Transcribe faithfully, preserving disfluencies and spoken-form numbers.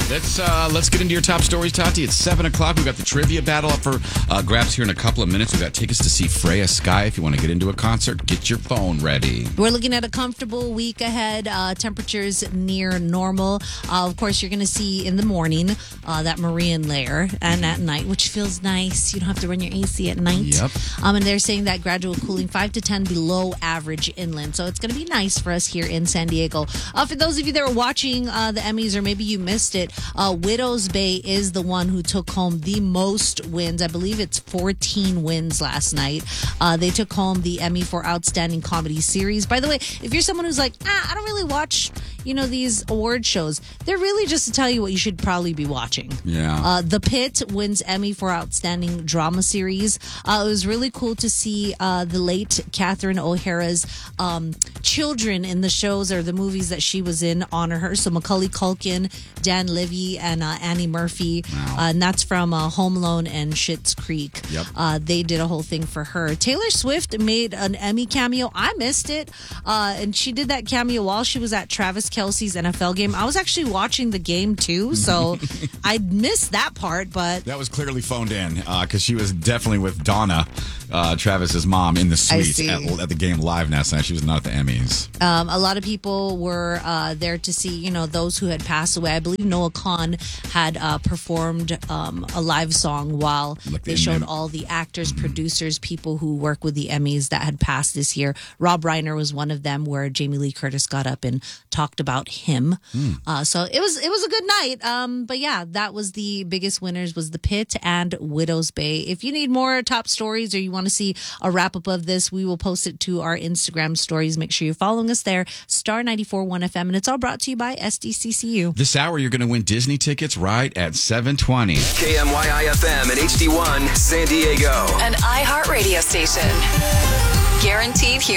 Let's uh, let's get into your top stories, Tati. It's seven o'clock. We've got the trivia battle up for uh, grabs here in a couple of minutes. We've got tickets to see Freya Sky. If you want to get into a concert, get your phone ready. We're looking at a comfortable week ahead. Uh, temperatures near normal. Uh, of course, you're going to see in the morning uh, that Marian layer, and at night, which feels nice. You don't have to run your A C at night. Yep. Um, and they're saying that gradual cooling, five to ten below average inland. So it's going to be nice for us here in San Diego. Uh, for those of you that are watching uh, the Emmys, or maybe you missed it, uh, Widows Bay is the one who took home the most wins. I believe it's fourteen wins last night. Uh, they took home the Emmy for Outstanding Comedy Series. By the way, if you're someone who's like, ah, I don't really watch, you know, these award shows, they're really just to tell you what you should probably be watching. Yeah. Uh, the Pit wins Emmy for Outstanding Drama Series. Uh, it was really cool to see uh, the late Catherine O'Hara's um, children in the shows or the movies that she was in honor her. So Macaulay Culkin, Dan Levy, and uh, Annie Murphy. Wow. Uh, and that's from uh, Home Alone and Schitt's Creek. Yep. Uh, they did a whole thing for her. Taylor Swift made an Emmy cameo. I missed it. Uh, and she did that cameo while she was at Travis Kelce's N F L game. I was actually watching the game too, so I missed that part. But That was clearly phoned in because uh, she was definitely with Donna, uh, Travis's mom, in the suite see. at, at the game live last night. She was not at the Emmys. Um, a lot of people were uh, there to see, you know, those who had passed away. I believe Noah Khan had uh, performed um, a live song while Like they the showed Emmy- all the actors, producers, people who work with the Emmys that had passed this year. Rob Reiner was one of them, where Jamie Lee Curtis got up and talked about him. Uh, so it was it was a good night. Um, but yeah, that was the biggest winners, was The Pit and Widows Bay. If you need more top stories, or you want to see a wrap up of this, we will post it to our Instagram stories. Make sure you're following us there, Star ninety-four point one F M, and it's all brought to you by S D C C U. This hour, you're going to win Disney tickets right at seven twenty. K M Y I F M and H D one San Diego. An iHeart radio station. Guaranteed humor.